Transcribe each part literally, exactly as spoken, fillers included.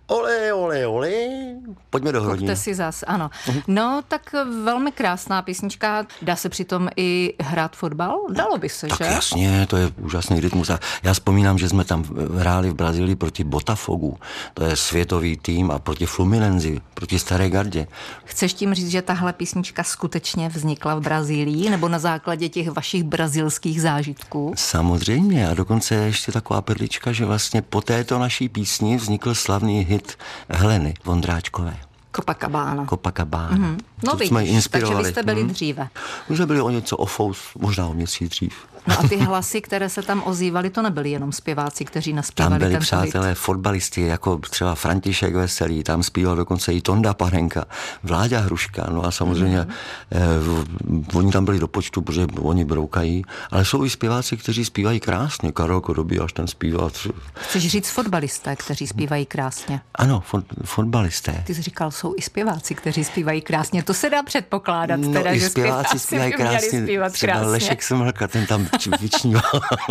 Ole, ole, ole, pojďme do Hrodní. Kupte si zas, ano. No, tak velmi krásná písnička. Dá se přitom i hrát fotbal? Dalo by se, tak že? Tak jasně, to je úžasný rytmus. A já vzpomínám, že jsme tam hráli v Brazílii proti Botafogu. To je světový tým a proti Fluminenzi, proti Staré Gardě. Chceš tím říct, že tahle písnička skutečně vznikla v Brazílii nebo na základě těch vašich brazilských zážitků? Samozřejmě a dokonce ještě taková perlička, že vlastně po této naší písni vznikl slavný hit Heleny Vondráčkové. Copacabana. Copacabana. Mm-hmm. No vidíš, takže vy jste byli hmm. dříve. My jsme byli o něco o fous, možná o měsíc dřív. No a ty hlasy, které se tam ozývaly, to nebyli jenom zpěváci, kteří naspívali tento hit. Tam byli přátelé fotbalisti, jako třeba František Veselý, tam zpíval dokonce i Tonda Parenka, Vláďa Hruška, no a samozřejmě mm-hmm. eh, oni tam byli do počtu, protože oni broukají, ale jsou i zpěváci, kteří zpívají krásně. Karel Korobý až ten zpívá. Chceš říct fotbalisté, kteří zpívají krásně? Ano, fot, fotbalisté. Ty jsi říkal, jsou i zpěváci, kteří zpívají krásně. To se dá předpokládat, no, teda, i že zpěváci zpívají krásně. Třeba krásně. Lešek Semhlka, ten tam vyčníval.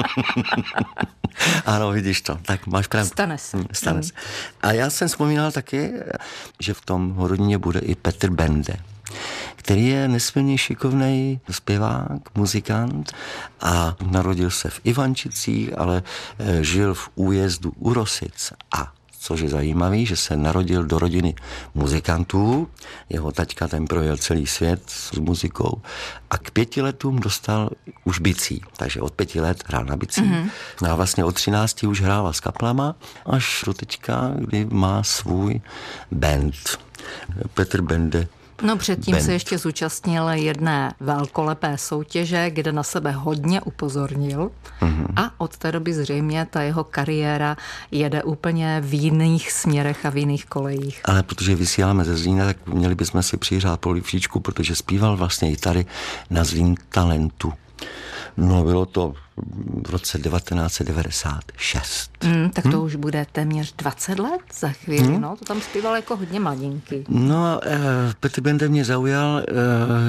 Ano, vidíš to. Tak máš pravdu. Stane se. Stane se. A já jsem vzpomínal taky, že v tom Horodníně bude i Petr Bende, který je nesmírně šikovnej zpěvák, muzikant a narodil se v Ivančicích, ale žil v újezdu u Rosic a což je zajímavý, že se narodil do rodiny muzikantů. Jeho taťka ten projel celý svět s muzikou a k pěti letům dostal už bicí. Takže od pěti let hrál na bicí. Mm-hmm. A vlastně od třinácti už hrál s kaplama až do teďka, kdy má svůj band. Petr Bende. No předtím band. se ještě zúčastnil jedné velkolepé soutěže, kde na sebe hodně upozornil mm-hmm. a od té doby zřejmě ta jeho kariéra jede úplně v jiných směrech a v jiných kolejích. Ale protože vysíláme ze Zlína, tak měli bychom si přihrát polívčičku, protože zpíval vlastně i tady na Zlín talentu. No, bylo to v roce devatenáct set devadesát šest. Mm, tak to hmm? už bude téměř dvacet let za chvíli, hmm? no, to tam zpíval jako hodně mladinky. No, eh, Petr Bende mě zaujal, eh,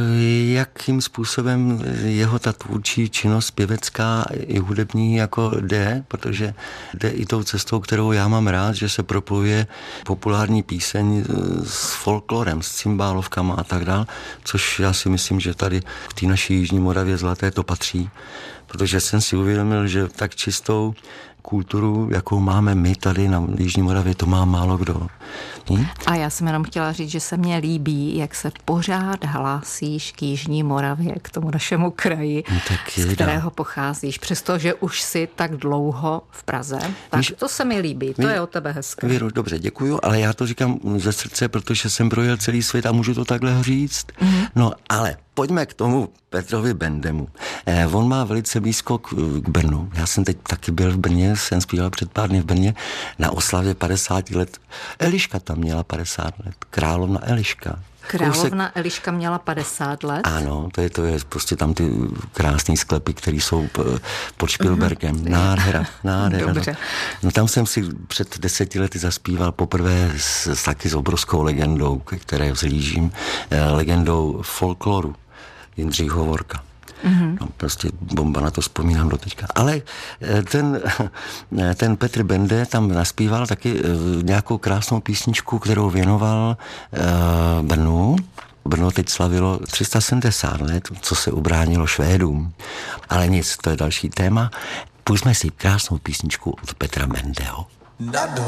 jakým způsobem jeho ta tvůrčí činnost pěvecká i hudební jako jde, protože jde i tou cestou, kterou já mám rád, že se propojuje populární píseň s folklorem, s cymbálovkama a tak dál, což já si myslím, že tady v té naší Jižní Moravě zlaté to patří. Protože jsem si uvědomil, že tak čistou kulturu, jakou máme my tady na Jižní Moravě, to má málo kdo. Hm? A já jsem jenom chtěla říct, že se mně líbí, jak se pořád hlásíš k Jižní Moravě, k tomu našemu kraji, no, z kterého pocházíš. Přestože už jsi tak dlouho v Praze, tak víš, to se mi líbí, to ví, je o tebe hezké. Věru, dobře, děkuju, ale já to říkám ze srdce, protože jsem projel celý svět a můžu to takhle říct. Mm-hmm. No, ale pojďme k tomu Petrovi Bendemu. Eh, on má velice blízko k, k Brnu. Já jsem teď taky byl v Brně, jsem zpíval před pár dny v Brně na oslavě padesáti let. Eliška tam měla padesát let. Královna Eliška. Královna Kousek... Eliška měla padesát let? Ano, to je, to je prostě tam ty krásné sklepy, které jsou pod Špilberkem. Mm-hmm. Nádhera, nádhera. Dobře. No. no tam jsem si před deseti lety zaspíval poprvé s, s taky s obrovskou legendou, ke které vzhlížím, legendou folkloru Jindřich Hovorka. Mm-hmm. No, prostě bomba, na to vzpomínám do teďka. Ale ten, ten Petr Bende tam naspíval taky nějakou krásnou písničku, kterou věnoval uh, Brnu. Brno teď slavilo tři sta sedmdesát let, co se ubránilo Švédům. Ale nic, to je další téma. Pusťme si krásnou písničku od Petra Bendeho.